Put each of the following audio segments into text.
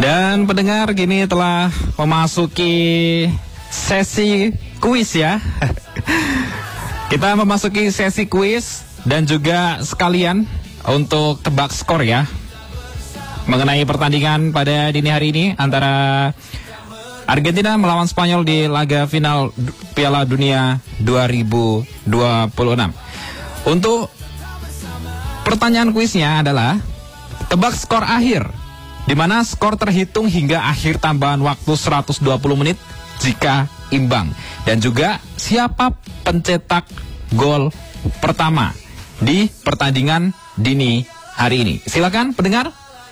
Dan pendengar, kini telah memasuki sesi kuis ya. Kita memasuki sesi kuis dan juga sekalian untuk tebak skor ya, mengenai pertandingan pada dini hari ini antara Argentina melawan Spanyol di laga final Piala Dunia 2026. Untuk pertanyaan kuisnya adalah tebak skor akhir, di mana skor terhitung hingga akhir tambahan waktu 120 menit jika imbang. Dan juga siapa pencetak gol pertama di pertandingan dini hari ini. Silakan pendengar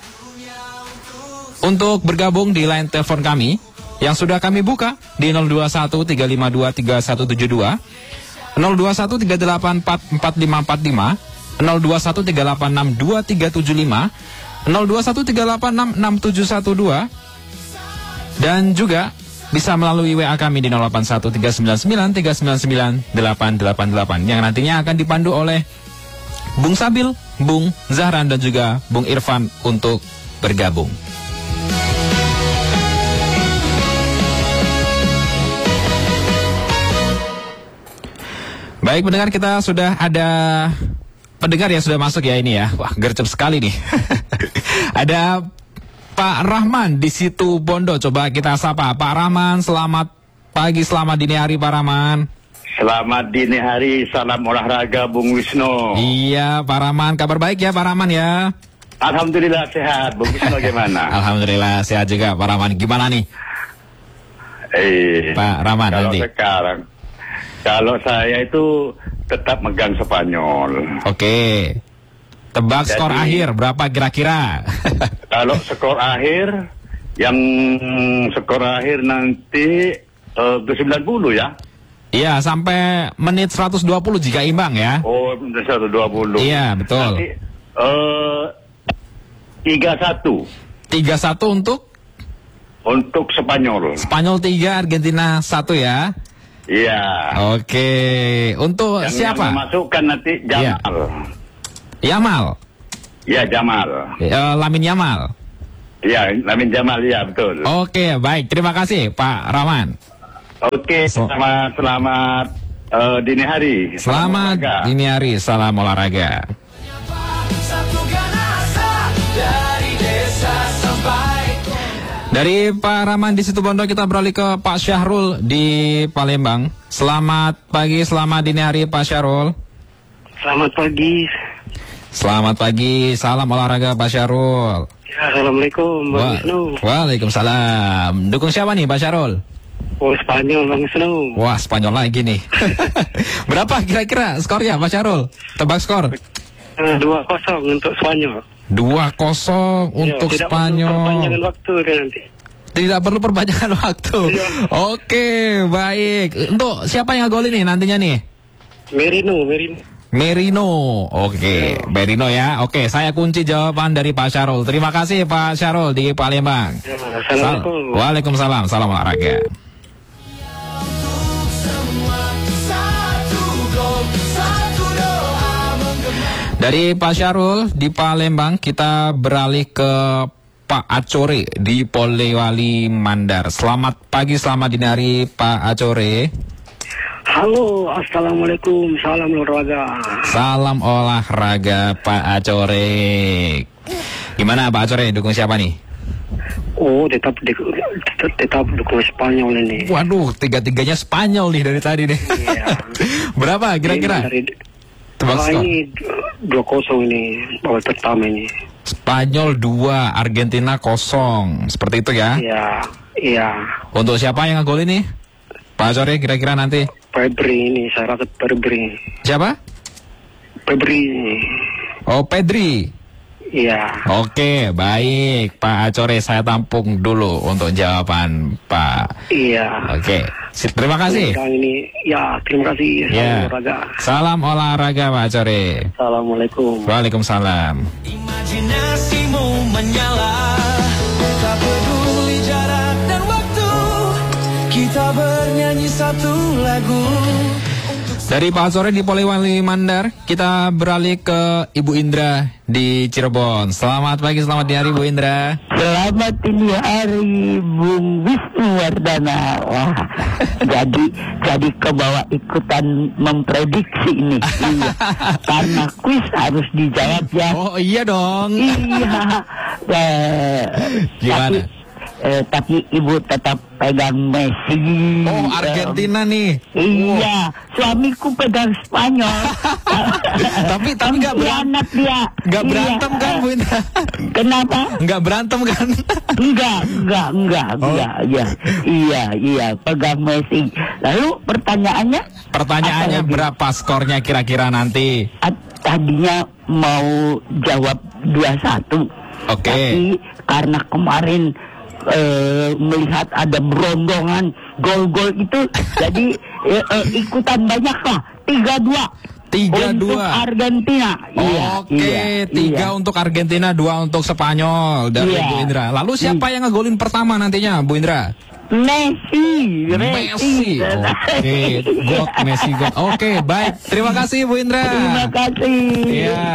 untuk bergabung di line telepon kami yang sudah kami buka di 021-352-3172, 021-384-4545, 021-386-2375, 021-386-6712, dan juga bisa melalui WA kami di 081-399-399-888 yang nantinya akan dipandu oleh Bung Sabil, Bung Zahran, dan juga Bung Irfan untuk bergabung. Baik pendengar, kita sudah ada pendengar yang sudah masuk ya ini ya. Wah, gercep sekali nih. Ada Pak Rahman di situ Bondo. Coba kita sapa Pak Rahman. Selamat pagi, selamat dini hari Pak Rahman. Selamat dini hari, salam olahraga Bung Wisnu. Iya Pak Rahman, kabar baik ya Pak Rahman ya? Alhamdulillah sehat. Bung Wisnu gimana? Alhamdulillah sehat juga Pak Rahman. Gimana nih Pak Rahman kalau nanti? Sekarang, kalau saya itu tetap megang Spanyol. Oke. Tebak skor akhir berapa kira-kira? Kalau skor akhir, yang skor akhir nanti 90 ya? Iya, sampai menit 120 jika imbang ya. Oh, 120. Iya, betul. Nanti 3-1. 3-1 untuk Spanyol. Spanyol 3, Argentina 1 ya. Iya. Oke. Untuk yang siapa? Yang memasukkan nanti Jamal. Yamal. Ya, Jamal. Lamin Yamal. Ya, Lamin Jamal, ya betul. Oke, baik. Terima kasih Pak Rahman. Oke, selamat dini hari. Selamat dini hari, salam olahraga. Dari Pak Rahman di situ Bondo, kita beralih ke Pak Syahrul di Palembang. Selamat pagi, selamat dini hari Pak Syahrul. Selamat pagi. Selamat pagi, salam olahraga Pak Syahrul. Ya, Assalamualaikum Bang Wisnu. Waalaikumsalam. Dukung siapa nih Pak Syahrul? Oh, Spanyol Bang Wisnu. Wah, Spanyol lagi nih. Berapa kira-kira skornya Pak Syahrul? Tebak skor. 2-0 untuk Spanyol. 2-0 untuk Spanyol. Perpanjangan waktu nanti. Tidak perlu perpanjangan waktu. Iya. Oke, baik. Untuk siapa yang gol ini nantinya nih? Merino. Oke, Merino ya. Oke, saya kunci jawaban dari Pak Syahrul. Terima kasih Pak Syahrul di Palembang. Ya, Assalamualaikum. Waalaikumsalam. Salam olahraga. Dari Pak Syahrul di Palembang, kita beralih ke Pak Acore di Polewali Mandar. Selamat pagi, selamat dini hari Pak Acore. Halo, Assalamualaikum, salam olahraga. Salam olahraga Pak Acore. Gimana Pak Acore, dukung siapa nih? Oh, tetap dukung Spanyol ini. Waduh, tiga-tiganya Spanyol nih dari tadi nih. Iya. Berapa kira-kira? Tebak skor. Ini 2-0 ini, babak pertama ini. Spanyol 2, Argentina 0. Seperti itu ya? Iya. Untuk siapa yang ngegol ini? Pak Acore kira-kira nanti? Pedri ini, saya rasa Pedri. Siapa? Pedri. Oh, Pedri. Iya. Oke, baik Pak Acore, saya tampung dulu untuk jawaban Pak. Iya. Oke, terima kasih. Ini, ya, terima kasih. Ya. Salam olahraga. Salam olahraga Pak Acore. Assalamualaikum. Waalaikumsalam. Imajinasimu menyala, tak peduli jarak dan waktu, kita bernyanyi satu lagu. Dari Pak Sore di Polewali Mandar, kita beralih ke Ibu Indra di Cirebon. Selamat pagi, selamat dini hari Bu Indra. Selamat dini hari Bung Wisnuwardana. Wah, jadi kebawa ikutan memprediksi ini. Iya. Karena kuis harus dijawab ya. Oh iya dong. Iya. Gimana? Tapi ibu tetap pegang Messi. Oh, Argentina nih. Iya, suamiku pegang Spanyol. tapi nggak anak dia. nggak berantem Iya. kan Bu Indra? Kenapa? Nggak berantem kan? Enggak. Oh. Iya, pegang Messi. Lalu Pertanyaannya Apa lagi? berapa skornya kira-kira nanti? Tadinya mau jawab 2-1. Oke. Tapi karena kemarin melihat ada berondongan gol-gol itu, jadi ikutan banyak lah. 3-2. 3-2 untuk Argentina. Oke, 3 untuk Argentina, 2 untuk Spanyol dari Iya. Bu Indra. Lalu siapa yang ngegolin pertama nantinya, Bu Indra? Messi. Oke, Messi God. Oke, baik. Terima kasih Bu Indra. Terima kasih. Iya.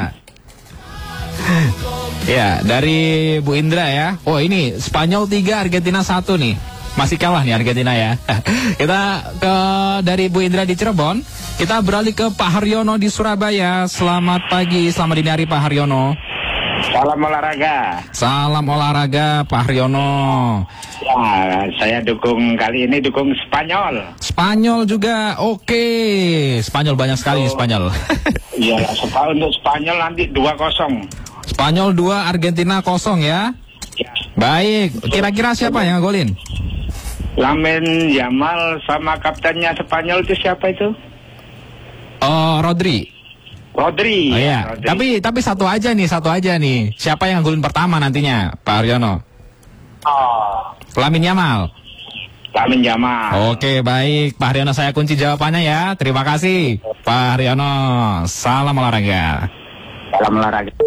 Ya, dari Bu Indra ya. Oh, ini Spanyol 3, Argentina 1 nih. Masih kalah nih Argentina ya. Kita dari Bu Indra di Cirebon. Kita beralih ke Pak Haryono di Surabaya. Selamat pagi, selamat dini hari Pak Haryono. Salam olahraga. Salam olahraga Pak Haryono. Ya, saya dukung kali ini dukung Spanyol. Spanyol juga, oke. Spanyol banyak sekali Spanyol. Iya, untuk Spanyol nanti 2-0. Spanyol 2, Argentina 0 ya. Ya. Baik, kira-kira siapa yang ngegolin? Lamine Yamal sama kaptennya Spanyol itu siapa itu? Oh, Rodri. Rodri. Oh iya, Rodri. tapi satu aja nih. Siapa yang ngegolin pertama nantinya, Pak Haryono? Lamine Yamal. Lamine Yamal. Oke, baik. Pak Haryono, saya kunci jawabannya ya. Terima kasih, Pak Haryono. Salam olahraga. Salam olahraga.